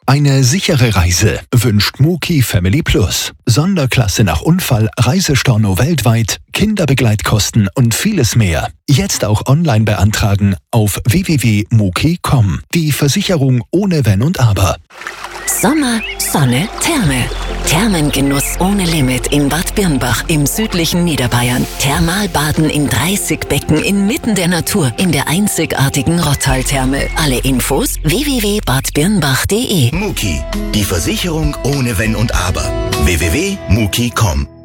Eine sichere Reise wünscht Muki Family Plus. Sonderklasse nach Unfall, Reisestorno weltweit, Kinderbegleitkosten und vieles mehr. Jetzt auch online beantragen auf www.muki.com. Die Versicherung ohne Wenn und Aber. Sommer, Sonne, Therme. Thermengenuss ohne Limit in Bad Birnbach im südlichen Niederbayern. Thermalbaden in 30 Becken inmitten der Natur in der einzigartigen Rottal-Therme. Alle Infos www.badbirnbach.de. Muki, die Versicherung ohne Wenn und Aber. www.muki.com